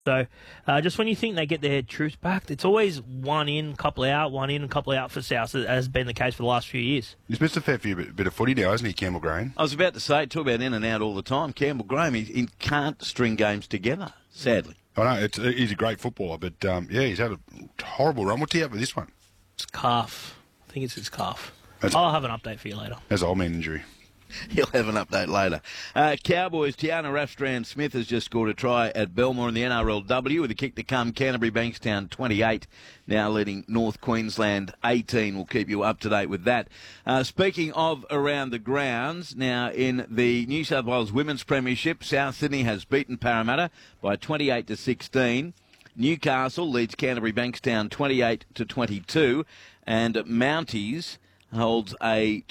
So just when you think they get their troops back, it's always one in, couple out, one in, couple out for South, as has been the case for the last few years. He's missed a fair bit of footy now, hasn't he, Campbell Green? I was about to say, talk about in and out all the time. Campbell Graham, he can't string games together, sadly. I know, he's a great footballer, but he's had a horrible run. What's he have with this one? It's calf. I think it's his calf. I'll have an update for you later. That's an old man injury. He'll have an update later. Cowboys, Tiana Rafstrand-Smith has just scored a try at Belmore in the NRLW with a kick to come. Canterbury Bankstown 28, now leading North Queensland 18. We'll keep you up to date with that. Speaking of around the grounds, now in the New South Wales Women's Premiership, South Sydney has beaten Parramatta by 28-16. Newcastle leads Canterbury Bankstown 28-22, and Mounties holds a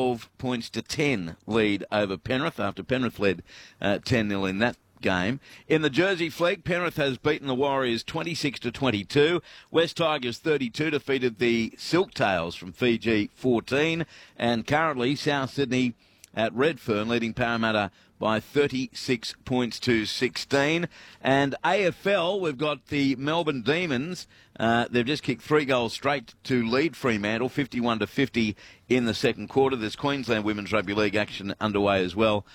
12-10 lead over Penrith after Penrith led 10-0 in that game. In the Jersey Flegg, Penrith has beaten the Warriors 26-22. West Tigers 32 defeated the Silktails from Fiji 14, and currently South Sydney at Redfern leading Parramatta by 36 points to 16. And AFL, we've got the Melbourne Demons. They've just kicked 3 goals straight to lead Fremantle, 51-50 in the second quarter. There's Queensland Women's Rugby League action underway as well.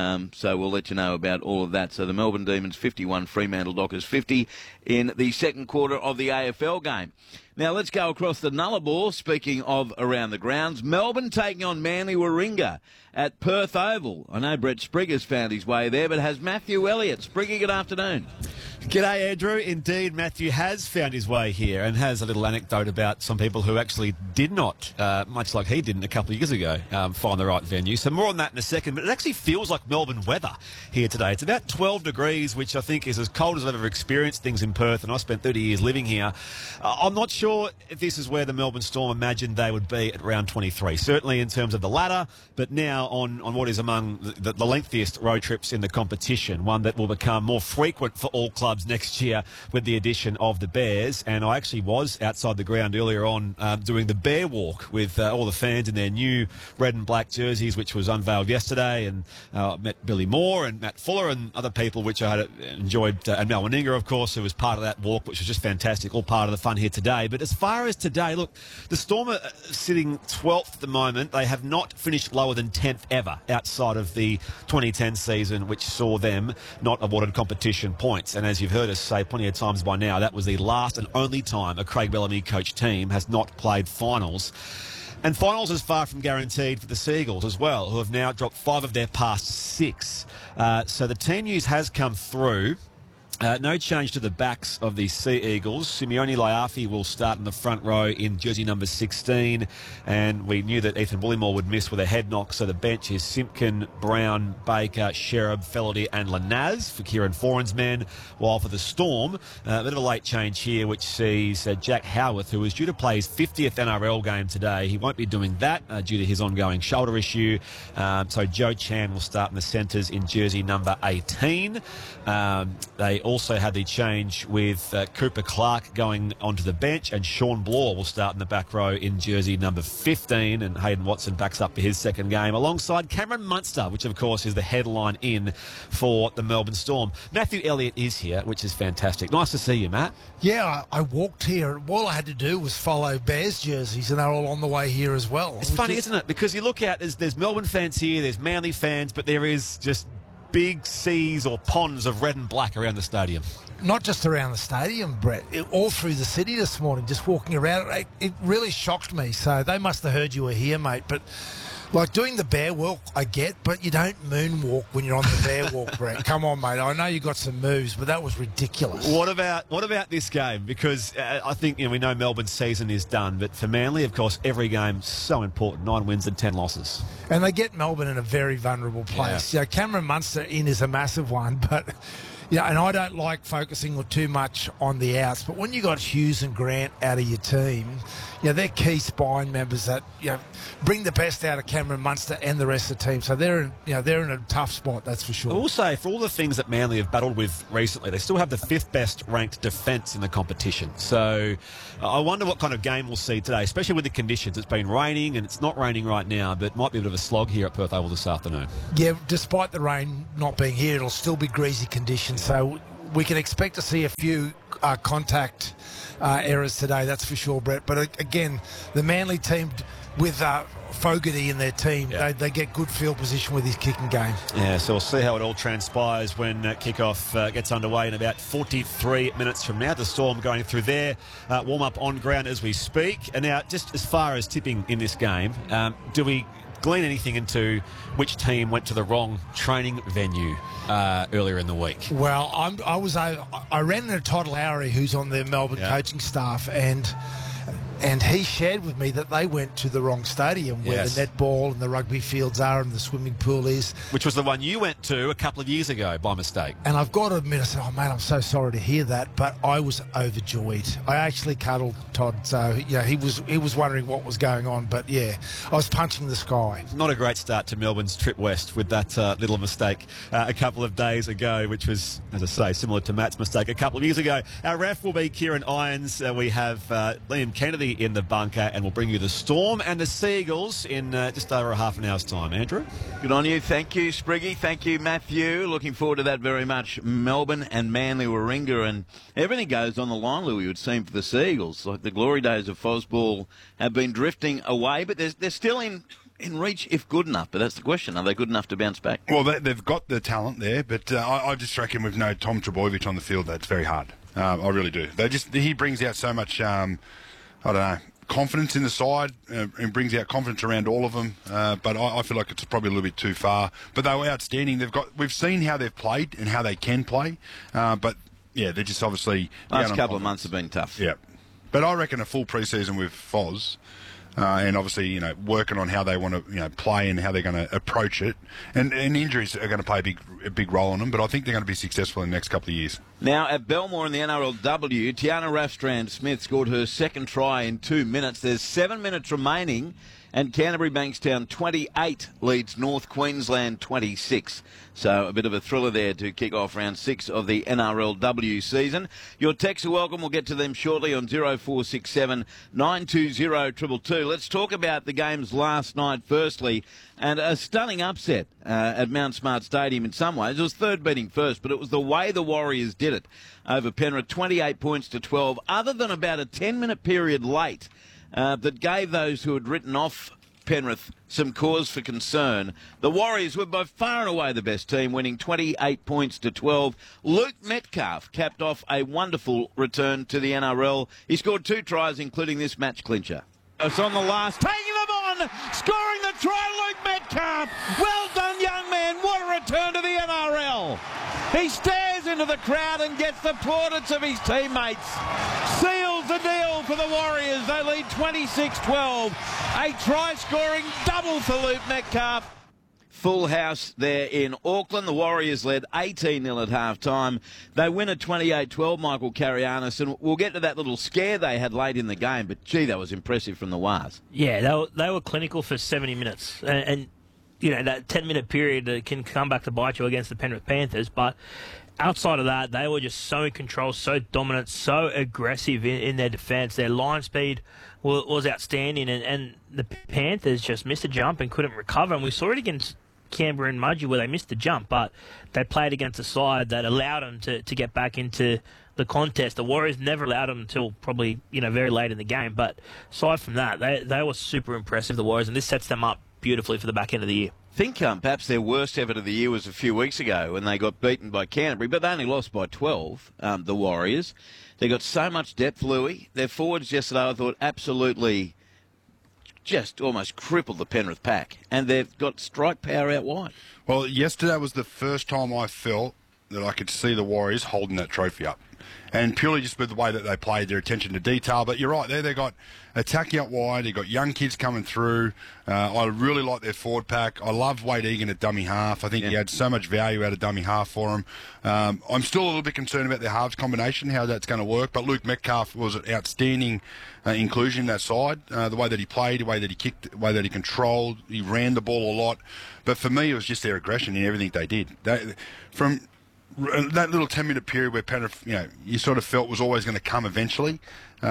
So we'll let you know about all of that. So the Melbourne Demons 51, Fremantle Dockers 50 in the second quarter of the AFL game. Now let's go across the Nullarbor. Speaking of around the grounds, Melbourne taking on Manly Warringah at Perth Oval. I know Brett Sprigger's found his way there, but has Matthew Elliott. Sprigger, good afternoon. G'day, Andrew. Indeed, Matthew has found his way here and has a little anecdote about some people who actually did not, much like he didn't a couple of years ago, find the right venue. So more on that in a second. But it actually feels like Melbourne weather here today. It's about 12 degrees, which I think is as cold as I've ever experienced things in Perth, and I spent 30 years living here. I'm not sure if this is where the Melbourne Storm imagined they would be at round 23, certainly in terms of the ladder, but now on what is among the lengthiest road trips in the competition, one that will become more frequent for all clubs next year with the addition of the Bears. And I actually was outside the ground earlier on doing the Bear Walk with all the fans in their new red and black jerseys, which was unveiled yesterday, and met Billy Moore and Matt Fuller and other people, which I had enjoyed, and Mal Meninga, of course, who was part of that walk, which was just fantastic, all part of the fun here today. But as far as today, look, the Storm are sitting 12th at the moment. They have not finished lower than 10th ever outside of the 2010 season, which saw them not awarded competition points. And as you've heard us say plenty of times by now, that was the last and only time a Craig Bellamy coached team has not played finals. And finals is far from guaranteed for the Seagulls as well, who have now dropped 5 of their past 6. So the team news has come through. No change to the backs of the Sea Eagles. Simeone Laiafi will start in the front row in jersey number 16, and we knew that Ethan Bullimore would miss with a head knock, so the bench is Simpkin, Brown, Baker, Sherab, Fellerty and Lanaz for Kieran Foran's men, while for the Storm, a bit of a late change here, which sees Jack Howarth, who is due to play his 50th NRL game today. He won't be doing that due to his ongoing shoulder issue, so Joe Chan will start in the centres in jersey number 18. They also had the change with Cooper Clark going onto the bench, and Sean Blore will start in the back row in jersey number 15, and Hayden Watson backs up for his second game alongside Cameron Munster, which of course is the headline in for the Melbourne Storm. Matthew Elliott is here, which is fantastic. Nice to see you, Matt. Yeah, I walked here. All I had to do was follow Bears jerseys, and they're all on the way here as well. It's funny, isn't it? Because you look out, there's Melbourne fans here, there's Manly fans, but there is just big seas or ponds of red and black around the stadium. Not just around the stadium, Brett. All through the city this morning, just walking around. It really shocked me. So they must have heard you were here, mate. But like doing the bear walk, I get, but you don't moonwalk when you're on the bear walk, Brett. Come on, mate. I know you got some moves, but that was ridiculous. What about this game? Because I think we know Melbourne's season is done, but for Manly, of course, every game's so important. 9 wins and 10 losses. And they get Melbourne in a very vulnerable place. Yeah. Cameron Munster in is a massive one, but yeah, and I don't like focusing too much on the outs, but when you got Hughes and Grant out of your team, they're key spine members that bring the best out of Cameron Munster and the rest of the team. So they're in a tough spot, that's for sure. I will say, for all the things that Manly have battled with recently, they still have the 5th best ranked defence in the competition. So I wonder what kind of game we'll see today, especially with the conditions. It's been raining, and it's not raining right now, but it might be a bit of a slog here at Perth Oval this afternoon. Yeah, despite the rain not being here, it'll still be greasy conditions. So we can expect to see a few contact errors today, that's for sure, Brett. But again, the Manly team with Fogarty in their team, they get good field position with his kicking game. Yeah, so we'll see how it all transpires when kickoff gets underway in about 43 minutes from now. The Storm going through their warm-up on ground as we speak. And now, just as far as tipping in this game, do we glean anything into which team went to the wrong training venue earlier in the week? Well, I ran into Todd Lowry, who's on the Melbourne coaching staff, and he shared with me that they went to the wrong stadium where the netball and the rugby fields are and the swimming pool is. Which was the one you went to a couple of years ago by mistake. And I've got to admit, I said, oh, mate, I'm so sorry to hear that, but I was overjoyed. I actually cuddled Todd, so, he was wondering what was going on, but, I was punching the sky. Not a great start to Melbourne's trip west with that little mistake a couple of days ago, which was, as I say, similar to Matt's mistake a couple of years ago. Our ref will be Kieran Irons. We have Liam Kennedy in the bunker, and we'll bring you the Storm and the Seagulls in just over a half an hour's time. Andrew? Good on you. Thank you, Spriggy. Thank you, Matthew. Looking forward to that very much. Melbourne and Manly Warringah, and everything goes on the line, Louis, it would seem, for the Seagulls. Like the glory days of Fosball have been drifting away, but they're still in reach if good enough. But that's the question. Are they good enough to bounce back? Well, they've got the talent there, but I just reckon with no Tom Trbojevic on the field, that's very hard. I really do. He brings out so much, I don't know, confidence in the side and brings out confidence around all of them. But I feel like it's probably a little bit too far. But they were outstanding. We've seen how they've played and how they can play. But they're just obviously last couple of months have been tough. Yeah, but I reckon a full pre-season with Foz. And obviously, working on how they want to, play and how they're going to approach it. And injuries are going to play a big role in them, but I think they're going to be successful in the next couple of years. Now, at Belmore in the NRLW, Tiana Rafstrand-Smith scored her second try in 2 minutes. There's 7 minutes remaining, and Canterbury Bankstown 28 leads North Queensland 26. So a bit of a thriller there to kick off round 6 of the NRLW season. Your texts are welcome. We'll get to them shortly on 0467 920 222. Let's talk about the games last night firstly. And a stunning upset at Mount Smart Stadium in some ways. It was third beating first, but it was the way the Warriors did it over Penrith, 28 points to 12, other than about a 10-minute period late that gave those who had written off Penrith some cause for concern. The Warriors were by far and away the best team, winning 28 points to 12. Luke Metcalf capped off a wonderful return to the NRL. He scored 2 tries, including this match clincher. It's on the last, taking them on, scoring the try, Luke Metcalf. Well done, young man. What a return to the NRL. He stares into the crowd and gets the plaudits of his teammates. Seals the deal for the Warriors. They lead 26-12. A try-scoring double for Luke Metcalf. Full house there in Auckland. The Warriors led 18-0 at half-time. They win at 28-12, Michael Carianis, and we'll get to that little scare they had late in the game, but, gee, that was impressive from the Wars. Yeah, they were clinical for 70 minutes, and that 10-minute period can come back to bite you against the Penrith Panthers, but outside of that, they were just so in control, so dominant, so aggressive in their defence. Their line speed was outstanding, and the Panthers just missed a jump and couldn't recover, and we saw it against Canberra and Mudgee where they missed the jump, but they played against a side that allowed them to get back into the contest. The Warriors never allowed them until probably very late in the game, but aside from that, they were super impressive, the Warriors, and this sets them up beautifully for the back end of the year. I think perhaps their worst effort of the year was a few weeks ago when they got beaten by Canterbury, but they only lost by 12, the Warriors. They got so much depth, Louis. Their forwards yesterday, I thought, absolutely just almost crippled the Penrith pack, and they've got strike power out wide. Well, yesterday was the first time I felt that I could see the Warriors holding that trophy up. And purely just with the way that they played, their attention to detail. But you're right, there they got attacking out wide. They got young kids coming through. I really like their forward pack. I love Wade Egan at dummy half. I think he had so much value out of dummy half for him. I'm still a little bit concerned about their halves combination, how that's going to work. But Luke Metcalf was an outstanding inclusion in that side. The way that he played, the way that he kicked, the way that he controlled. He ran the ball a lot. But for me, it was just their aggression in everything they did. From that little 10-minute period where Penrith, you sort of felt was always going to come eventually.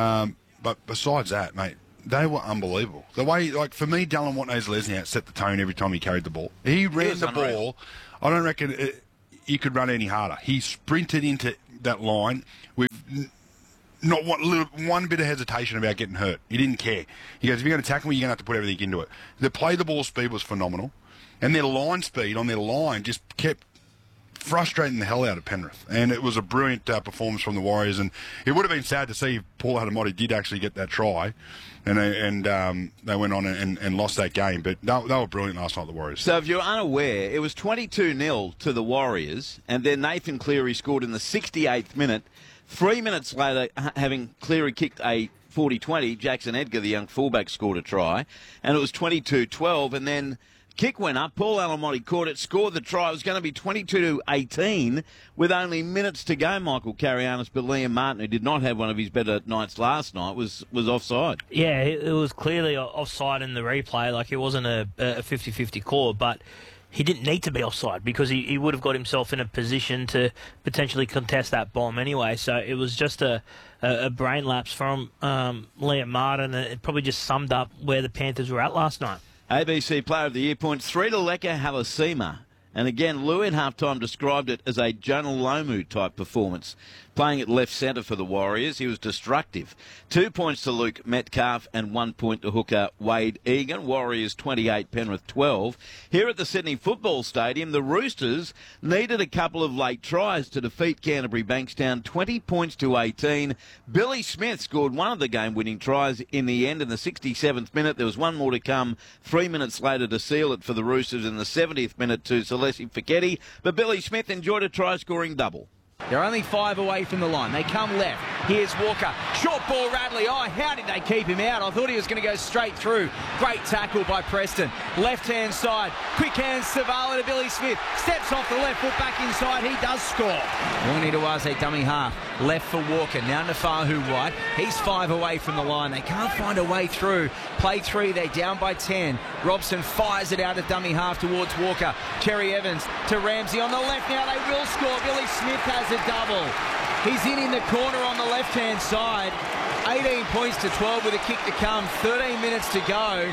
But besides that, mate, they were unbelievable. The way, for me, Dallin Watney-Lesniak set the tone every time he carried the ball. He ran the ball. I don't reckon you could run any harder. He sprinted into that line with not one bit of hesitation about getting hurt. He didn't care. He goes, if you're going to tackle me, you're going to have to put everything into it. The play the ball speed was phenomenal, and their line speed on their line just kept frustrating the hell out of Penrith. And it was a brilliant performance from the Warriors, and it would have been sad to see if Paul Hadamotti did actually get that try, and they went on and lost that game. But they were brilliant last night, the Warriors. So if you're unaware, it was 22-0 to the Warriors, and then Nathan Cleary scored in the 68th minute. 3 minutes later, having Cleary kicked a 40-20, Jackson Edgar, the young fullback, scored a try, and it was 22-12, and then kick went up. Paul Hadamotti caught it, scored the try. It was going to be 22-18 with only minutes to go, Michael Carianis. But Liam Martin, who did not have one of his better nights last night, was offside. Yeah, it was clearly offside in the replay. Like, it wasn't a 50-50 call, but he didn't need to be offside because he would have got himself in a position to potentially contest that bomb anyway. So it was just a brain lapse from Liam Martin. It probably just summed up where the Panthers were at last night. ABC Player of the Year points 3 to Leka Halasima. And again, Lou at halftime described it as a Jonah Lomu type performance. Playing at left centre for the Warriors, he was destructive. 2 points to Luke Metcalf and 1 point to hooker Wade Egan. Warriors 28, Penrith 12. Here at the Sydney Football Stadium, the Roosters needed a couple of late tries to defeat Canterbury Bankstown 20 points to 18. Billy Smith scored one of the game-winning tries in the end in the 67th minute. There was one more to come 3 minutes later to seal it for the Roosters in the 70th minute to Celeste Fiketti. But Billy Smith enjoyed a try-scoring double. They're only 5 away from the line. They come left. Here's Walker. Short ball, Radley. Oh, how did they keep him out? I thought he was going to go straight through. Great tackle by Preston. Left-hand side. Quick hands, Savala to Billy Smith. Steps off the left foot back inside. He does score. Wanganitawaze dummy half. Left for Walker. Now Nafahu White. He's 5 away from the line. They can't find a way through. Play 3. They're down by 10. Robson fires it out of dummy half towards Walker. Cherry Evans to Ramsey on the left. Now they will score. Billy Smith has a double. He's in the corner on the left-hand side. 18 points to 12 with a kick to come. 13 minutes to go.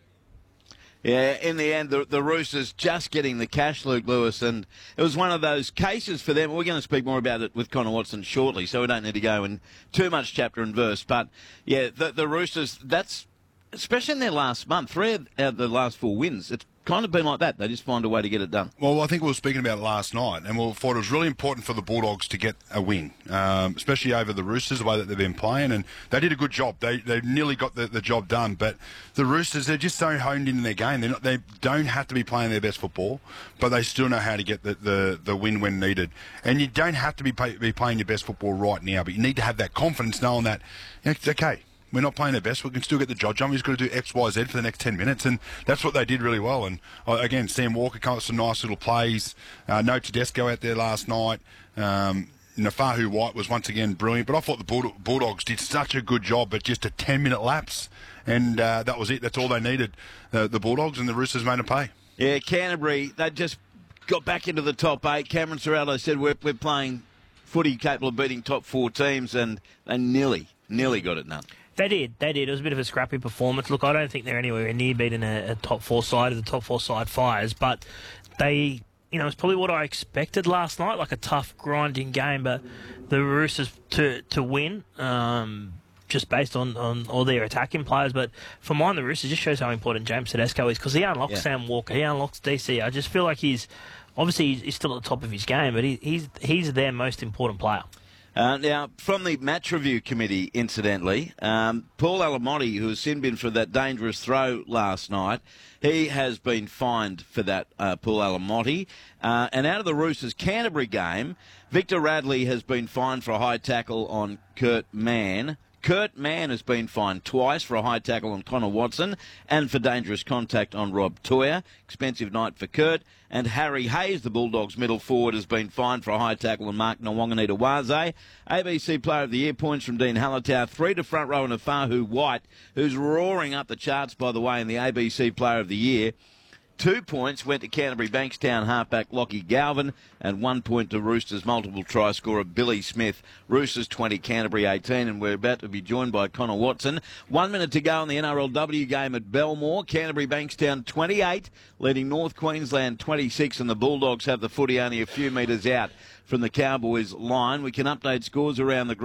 Yeah, in the end, the Roosters just getting the cash, Luke Lewis, and it was one of those cases for them. We're going to speak more about it with Connor Watson shortly, so we don't need to go in too much chapter and verse. But, yeah, the Roosters, that's, especially in their last month, 3 out of the last 4 wins, it's kind of been like that. They just find a way to get it done. Well, I think we were speaking about it last night, and we thought it was really important for the Bulldogs to get a win, especially over the Roosters, the way that they've been playing, and they did a good job. They nearly got the job done, but the Roosters, they're just so honed in their game. They don't have to be playing their best football, but they still know how to get the win when needed. And you don't have to be playing your best football right now, but you need to have that confidence knowing that it's okay. We're not playing our best. We can still get the job done. We've just got to do X, Y, Z for the next 10 minutes, and that's what they did really well. And again, Sam Walker come up with some nice little plays. No Tedesco out there last night. Nafahu White was once again brilliant, but I thought the Bulldogs did such a good job at just a 10-minute lapse, and that was it. That's all they needed, the Bulldogs, and the Roosters made them pay. Yeah, Canterbury, they just got back into the top 8. Cameron Ciraldo said we're playing footy capable of beating top 4 teams, and they nearly got it done. They did. It was a bit of a scrappy performance. Look, I don't think they're anywhere near beating a top 4 side as the top 4 side fires, but they, it's probably what I expected last night, like a tough, grinding game, but the Roosters to win, just based on all their attacking players. But for mine, the Roosters just shows how important James Tedesco is, because he unlocks Sam Walker, he unlocks DC. I just feel like he's still at the top of his game, but he's their most important player. Now, from the match review committee, incidentally, Paul Hadamotti, who was sin bin for that dangerous throw last night, he has been fined for that, Paul Hadamotti. And out of the Roosters Canterbury game, Victor Radley has been fined for a high tackle on Kurt Mann. Kurt Mann has been fined twice for a high tackle on Connor Watson and for dangerous contact on Rob Toya. Expensive night for Kurt. And Harry Hayes, the Bulldogs middle forward, has been fined for a high tackle on Mark Wanganita-Waze. ABC Player of the Year points from Dean Hallertau. 3 to front row Nafahu White, who's roaring up the charts, by the way, in the ABC Player of the Year. 2 points went to Canterbury Bankstown halfback Lockie Galvin, and 1 point to Roosters multiple try scorer Billy Smith. Roosters 20, Canterbury 18, and we're about to be joined by Connor Watson. 1 minute to go in the NRLW game at Belmore. Canterbury Bankstown 28, leading North Queensland 26, and the Bulldogs have the footy only a few metres out from the Cowboys line. We can update scores around the